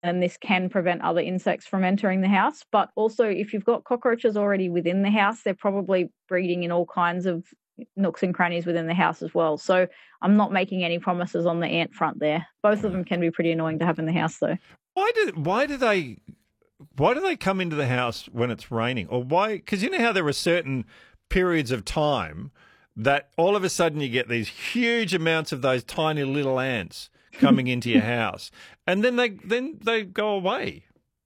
and this can prevent other insects from entering the house. But also, if you've got cockroaches already within the house, they're probably breeding in all kinds of nooks and crannies within the house as well. So I'm not making any promises on the ant front there. Both of them can be pretty annoying to have in the house, though. Why do they come into the house when it's raining? Or why? Because you know how there are certain periods of time that all of a sudden you get these huge amounts of those tiny little ants coming into your house, and then they go away.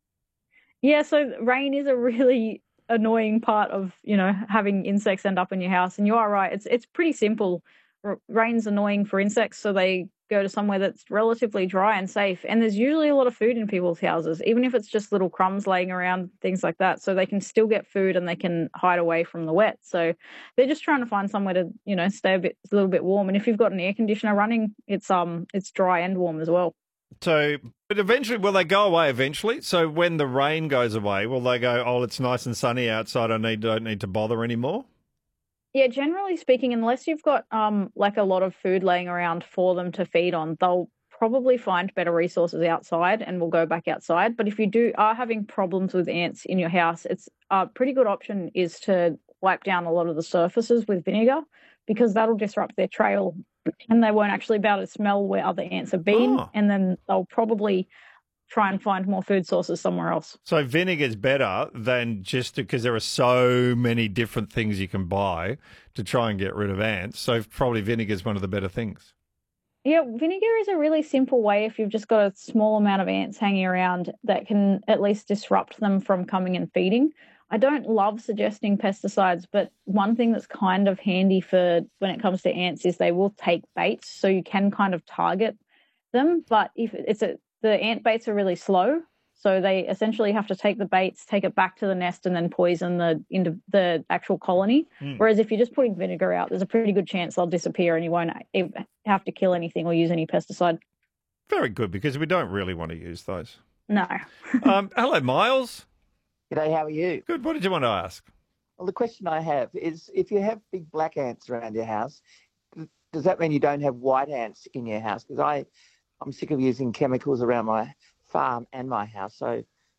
Yeah, so rain is a really annoying part of, having insects end up in your house. And you are right, it's pretty simple. Rain's annoying for insects, so they go to somewhere that's relatively dry and safe. And there's usually a lot of food in people's houses, even if it's just little crumbs laying around, things like that. So they can still get food and they can hide away from the wet. So they're just trying to find somewhere to, stay a little bit warm. And if you've got an air conditioner running, it's dry and warm as well. So, but eventually, will they go away eventually? So when the rain goes away, will they go, oh, it's nice and sunny outside, don't need to bother anymore? Yeah, generally speaking, unless you've got like a lot of food laying around for them to feed on, they'll probably find better resources outside and will go back outside. But if you are having problems with ants in your house, it's a pretty good option is to wipe down a lot of the surfaces with vinegar, because that'll disrupt their trail and they won't actually be able to smell where other ants have been. Oh. And then they'll probably try and find more food sources somewhere else. So vinegar's better than just because there are so many different things you can buy to try and get rid of ants. So probably vinegar's one of the better things. Yeah, vinegar is a really simple way if you've just got a small amount of ants hanging around that can at least disrupt them from coming and feeding. I don't love suggesting pesticides, but one thing that's kind of handy for when it comes to ants is they will take baits, so you can kind of target them. But if the ant baits are really slow, so they essentially have to take the baits, take it back to the nest, and then poison the actual colony. Whereas if you're just putting vinegar out, there's a pretty good chance they'll disappear and you won't have to kill anything or use any pesticide. Very good, because we don't really want to use those. No. Hello, Miles. G'day, how are you? Good. What did you want to ask? Well, the question I have is, if you have big black ants around your house, does that mean you don't have white ants in your house? Because I'm sick of using chemicals around my farm and my house. So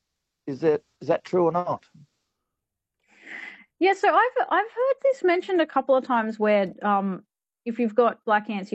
is that true or not? Yeah, so I've heard this mentioned a couple of times where if you've got black ants,